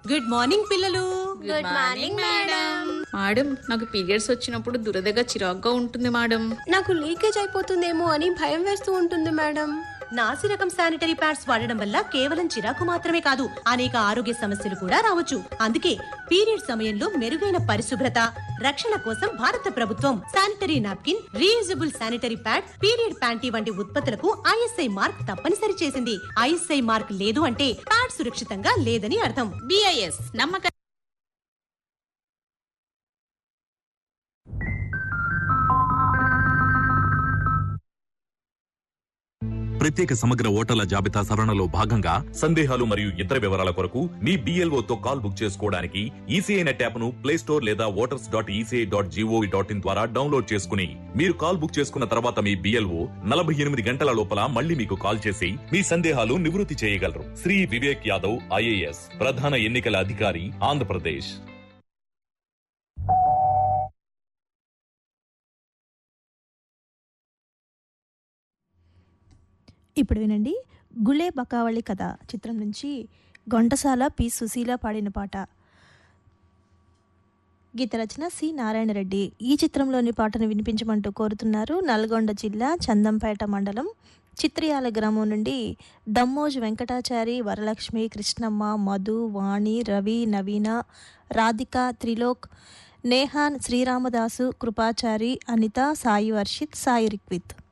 Good morning పిల్లలు. Good morning madam. Madam, నాకు periods వచ్చినప్పుడు దురదగా చిరాగ్గా ఉంటుంది మేడం. నాకు లీకేజ్ అయిపోతుందేమో అని భయం వేస్తూ ఉంటుంది మేడం. నాసి రకం శానిటరీ ప్యాడ్స్ వాడడం వల్ల కేవలం చిరాకు మాత్రమే కాదు, అనేక ఆరోగ్య సమస్యలు కూడా రావచ్చు. అందుకే పీరియడ్ సమయంలో మెరుగైన పరిశుభ్రత, రక్షణ కోసం భారత ప్రభుత్వం sanitary napkin, reusable sanitary pad, period panty వంటి ఉత్పత్తులకు ఐఎస్ఐ మార్క్ తప్పనిసరి చేసింది. ఐఎస్ఐ మార్క్ లేదు అంటే ప్యాడ్ సురక్షితంగా లేదని అర్థం. BIS నమ్మక. ప్రత్యేక సమగ్ర ఓటర్ల జాబితా సవరణలో భాగంగా సందేహాలు మరియు ఇతర వివరాల కొరకు మీ BLOతో కాల్ బుక్ చేసుకోవడానికి ఈసీఐ నెట్ యాప్ ను ప్లే స్టోర్ లేదా voters.eci.gov.in ద్వారా డౌన్లోడ్ చేసుకుని మీరు కాల్ బుక్ చేసుకున్న తర్వాత మీ BLO 48 గంటల లోపల మళ్ళీ మీకు కాల్ చేసి మీ సందేహాలు నివృత్తి చేయగలరు. శ్రీ వివేక్ యాదవ్ IAS, ప్రధాన ఎన్నికల అధికారి, ఆంధ్రప్రదేశ్. ఇప్పుడు వినండి, గులే బకావళి కథ చిత్రం నుంచి ఘంటసాల పి సుశీల పాడిన పాట. గీత రచన సి నారాయణ రెడ్డి. ఈ చిత్రంలోని పాటను వినిపించమంటూ కోరుతున్నారు నల్గొండ జిల్లా చందంపేట మండలం చిత్రియాల గ్రామం నుండి దమ్మోజు వెంకటాచారి, వరలక్ష్మి, కృష్ణమ్మ, మధు, వాణి, రవి, నవీన, రాధిక, త్రిలోక్, నేహాన్, శ్రీరామదాసు, కృపాచారి, అనిత, సాయి వర్షిత్, సాయి రిక్విత్.